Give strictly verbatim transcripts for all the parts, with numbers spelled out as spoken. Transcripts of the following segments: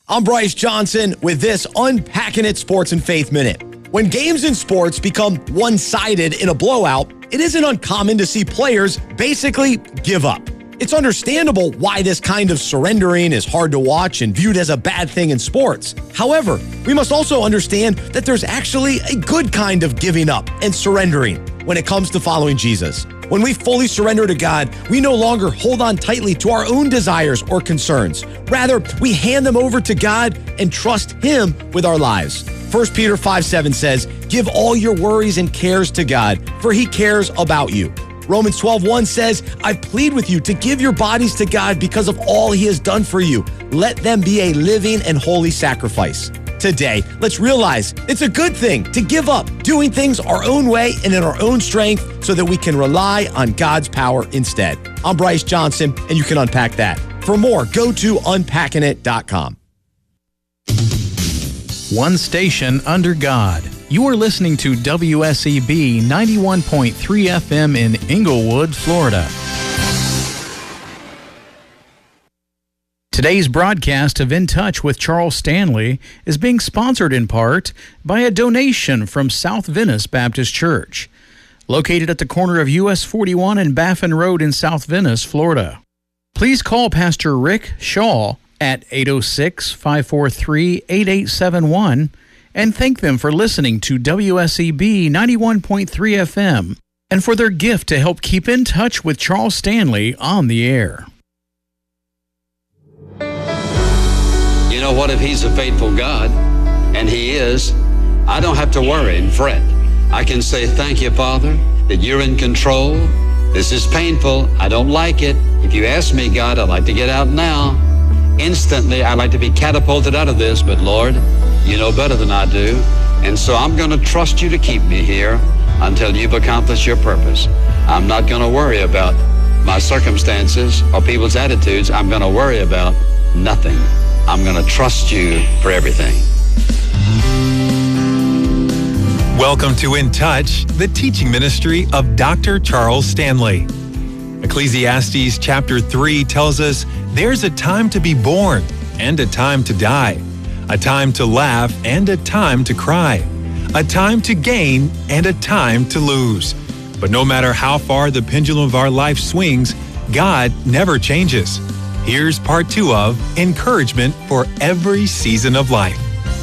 I'm Bryce Johnson with this Unpacking It Sports and Faith Minute. When games in sports become one-sided in a blowout, it isn't uncommon to see players basically give up. It's understandable why this kind of surrendering is hard to watch and viewed as a bad thing in sports. However, we must also understand that there's actually a good kind of giving up and surrendering when it comes to following Jesus. When we fully surrender to God, we no longer hold on tightly to our own desires or concerns. Rather, we hand them over to God and trust Him with our lives. First Peter five seven says, "Give all your worries and cares to God, for He cares about you." Romans twelve one says, "I plead with you to give your bodies to God because of all He has done for you. Let them be a living and holy sacrifice." Today, let's realize it's a good thing to give up doing things our own way and in our own strength so that we can rely on God's power instead. I'm Bryce Johnson, and you can unpack that. For more, go to unpacking it dot com. One station under God. You are listening to W S E B ninety-one point three F M in Inglewood, Florida. Today's broadcast of In Touch with Charles Stanley is being sponsored in part by a donation from South Venice Baptist Church, located at the corner of U S forty-one and Baffin Road in South Venice, Florida. Please call Pastor Rick Shaw at eight oh six, five four three, eight eight seven one and thank them for listening to W S E B ninety-one point three F M and for their gift to help keep in touch with Charles Stanley on the air. You know what, if He's a faithful God, and He is, I don't have to worry and fret. I can say, thank you, Father, that You're in control. This is painful. I don't like it. If You ask me, God, I'd like to get out now. Instantly, I'd like to be catapulted out of this, but Lord, You know better than I do. And so I'm going to trust You to keep me here until You've accomplished Your purpose. I'm not going to worry about my circumstances or people's attitudes. I'm going to worry about nothing. I'm going to trust You for everything. Welcome to In Touch, the teaching ministry of Doctor Charles Stanley. Ecclesiastes chapter three tells us there's a time to be born and a time to die, a time to laugh and a time to cry, a time to gain and a time to lose. But no matter how far the pendulum of our life swings, God never changes. Here's part two of Encouragement for Every Season of Life.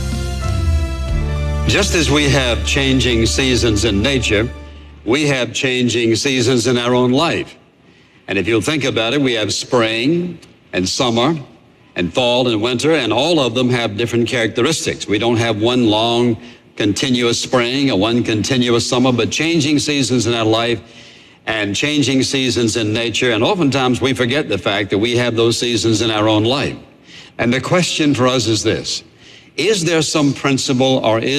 Just as we have changing seasons in nature, we have changing seasons in our own life. And if you'll think about it, we have spring and summer and fall and winter, and all of them have different characteristics. We don't have one long, continuous spring or one continuous summer, but changing seasons in our life and changing seasons in nature. And oftentimes we forget the fact that we have those seasons in our own life. And the question for us is this: is there some principle or is